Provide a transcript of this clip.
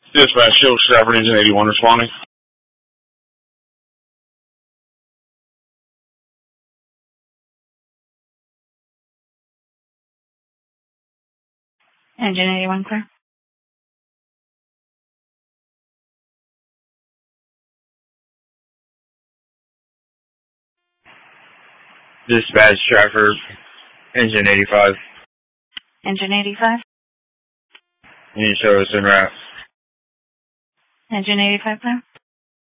Dispatch, Shield Stafford, Engine 81 responding. Engine 81 clear. Dispatch, Stratford, Engine 85. Engine 85. Need service en route. Engine 85 clear.